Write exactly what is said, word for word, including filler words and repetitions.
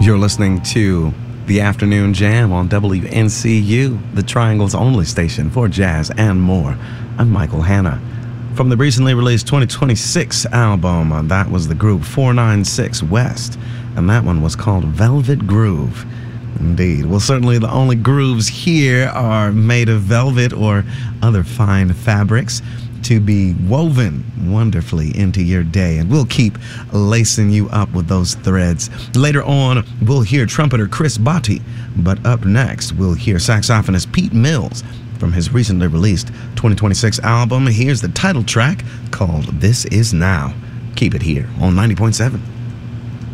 You're listening to The Afternoon Jam on W N C U, the Triangle's only station for jazz and more. I'm Michael Hanna. From the recently released twenty twenty-six album, uh, that was the group four nine six West, and that one was called Velvet Groove. Indeed. Well, certainly the only grooves here are made of velvet or other fine fabrics to be woven wonderfully into your day, and we'll keep lacing you up with those threads. Later on, we'll hear trumpeter Chris Botti, but up next, we'll hear saxophonist Pete Mills from his recently released twenty twenty-six album. Here's the title track called This Is Now. Keep it here on ninety point seven.